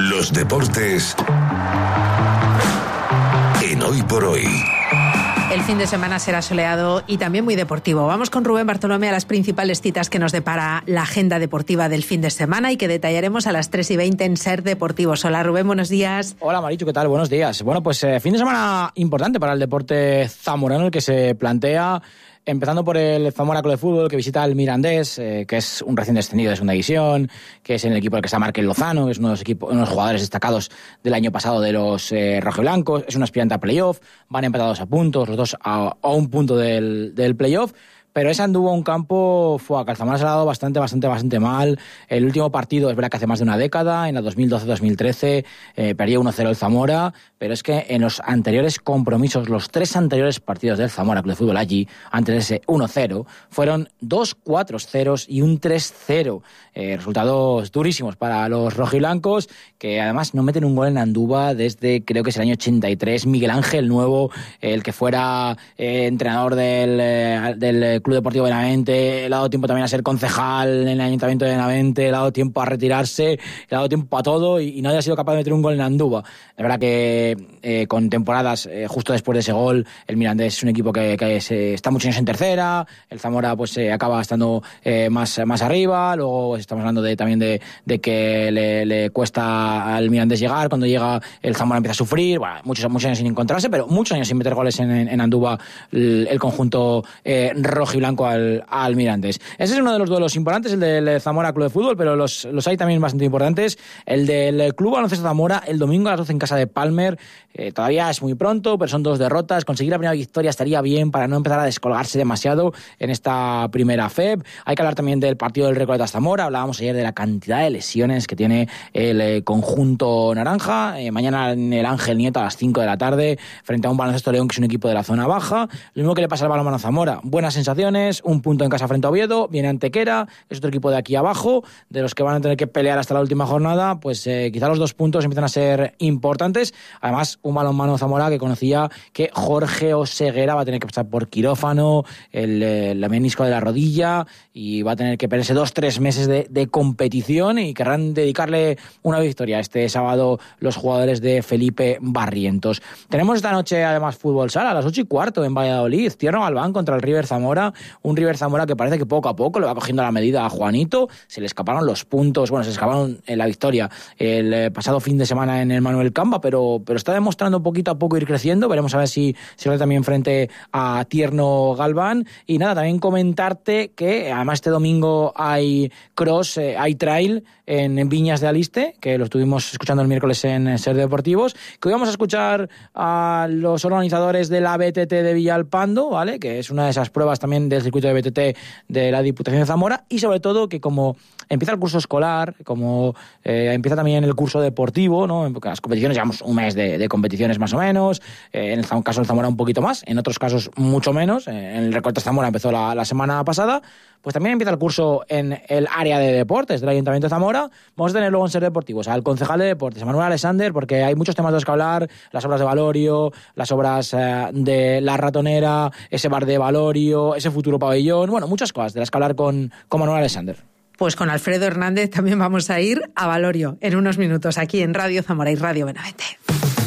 Los deportes en Hoy por Hoy. El fin de semana será soleado y también muy deportivo. Vamos con Rubén Bartolomé a las principales citas que nos depara la agenda deportiva del fin de semana y que detallaremos a las 3:20 en Ser Deportivos. Hola Rubén, buenos días. Hola Marichu, ¿qué tal? Buenos días. Bueno, pues fin de semana importante para el deporte zamorano, el que se plantea, empezando por el Zamora Club de Fútbol, que visita el Mirandés, que es un recién descendido de segunda división, que es en el equipo del que está Markel Lozano, que es uno de los jugadores destacados del año pasado de los rojiblancos, es un aspirante a playoff, van empatados a puntos, los dos a un punto del playoff. Pero ese anduvo a un campo, que al Zamora se ha dado bastante mal. El último partido, es verdad que hace más de una década, en la 2012-2013, perdió 1-0 el Zamora, pero es que en los anteriores compromisos, los 3 anteriores partidos del Zamora Club de Fútbol allí, antes de ese 1-0, fueron 2 4-0 y un 3-0. Resultados durísimos para los rojiblancos, que además no meten un gol en Andúba desde, creo que es el año 83. Miguel Ángel Nuevo, el que fuera entrenador del Club Deportivo Benavente, le ha dado tiempo también a ser concejal en el Ayuntamiento de Benavente, le ha dado tiempo a retirarse, le ha dado tiempo a todo y nadie ha sido capaz de meter un gol en Andúba. Es verdad que con temporadas justo después de ese gol, el Mirandés es un equipo que está muchos años en tercera, el Zamora pues acaba estando más arriba, luego estamos hablando también de que le cuesta al Mirandés llegar, cuando llega el Zamora empieza a sufrir, bueno, muchos años sin encontrarse, pero muchos años sin meter goles en Andúba el conjunto rojo y blanco al Mirandés. Ese es uno de los duelos importantes, el del Zamora Club de Fútbol, pero los hay también bastante importantes. El del Club Baloncesto Zamora, el domingo a las 12 en casa de Palmer. Todavía es muy pronto, pero son 2 derrotas. Conseguir la primera victoria estaría bien para no empezar a descolgarse demasiado en esta primera FEB. Hay que hablar también del partido del Recoletas Zamora. Hablábamos ayer de la cantidad de lesiones que tiene el conjunto naranja. Mañana en el Ángel Nieto a las 5 de la tarde, frente a un Baloncesto León, que es un equipo de la zona baja. Lo mismo que le pasa al Balonmano Zamora. Buenas sensaciones, un punto en casa frente a Oviedo, viene Antequera, es otro equipo de aquí abajo, de los que van a tener que pelear hasta la última jornada, pues quizá los 2 puntos empiezan a ser importantes. Además, un Balonmano Zamora que conocía que Jorge Oseguera va a tener que pasar por quirófano, el menisco de la rodilla, y va a tener que perderse 2-3 meses de competición, y querrán dedicarle una victoria este sábado los jugadores de Felipe Barrientos. Tenemos esta noche además fútbol sala a las 8:15 en Valladolid, Tierno Galván contra el River Zamora, un River Zamora que parece que poco a poco le va cogiendo la medida a Juanito. Se le escaparon los puntos, se escaparon en la victoria el pasado fin de semana en el Manuel Camba, pero está demostrando poquito a poco ir creciendo. Veremos a ver si se lo también frente a Tierno Galván. Y nada, también comentarte que además este domingo hay hay trail en Viñas de Aliste, que lo estuvimos escuchando el miércoles en Ser Deportivos, que hoy vamos a escuchar a los organizadores de la BTT de Villalpando, ¿vale? Que es una de esas pruebas también del circuito de BTT de la Diputación de Zamora, y sobre todo que como empieza el curso escolar, como empieza también el curso deportivo, ¿no? Porque las competiciones, llevamos un mes de competiciones más o menos, en el caso del Zamora un poquito más, en otros casos mucho menos. En el Recoletas Zamora empezó la semana pasada. Pues también empieza el curso en el área de deportes del Ayuntamiento de Zamora. Vamos a tener luego en Ser Deportivos al concejal de deportes, a Manuel Alexander, porque hay muchos temas de los que hablar: las obras de Valorio, las obras de La Ratonera, ese bar de Valorio, ese futuro pabellón, bueno, muchas cosas de las que hablar con Manuel Alexander. Pues con Alfredo Hernández también vamos a ir a Valorio en unos minutos, aquí en Radio Zamora y Radio Benavente.